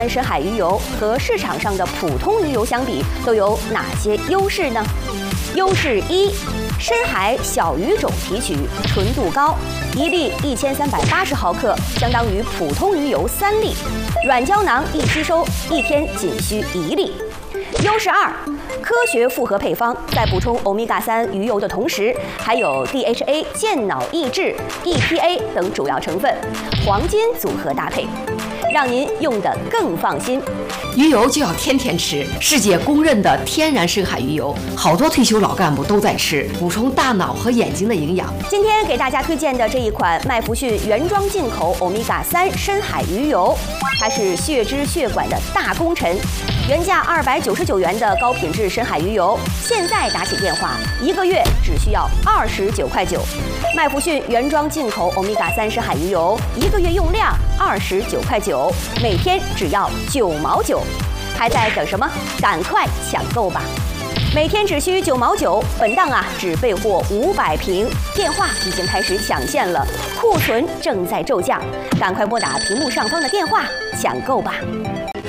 深海鱼油和市场上的普通鱼油相比，都有哪些优势呢？优势一：深海小鱼种提取，纯度高，1粒1380毫克，相当于普通鱼油3粒，软胶囊易吸收，1天仅需1粒。优势二：科学复合配方，在补充欧米伽3鱼油的同时，还有 DHA 健脑益智、EPA 等主要成分，黄金组合搭配，让您用得更放心。 鱼油就要天天吃，世界公认的天然深海鱼油，好多退休老干部都在吃，补充大脑和眼睛的营养。 今天给大家推荐的这一款麦弗逊原装进口欧米伽3深海鱼油，它是血脂血管的大功臣。原价299元的高品质深海鱼油，现在打起电话，1个月只需要29.9块。麦弗逊原装进口欧米伽3深海鱼油，1个月用量29.9块，每天只要9毛9，还在等什么？赶快抢购吧！每天只需9毛9，本档只备货500瓶，电话已经开始抢线了，库存正在骤降，赶快拨打屏幕上方的电话抢购吧！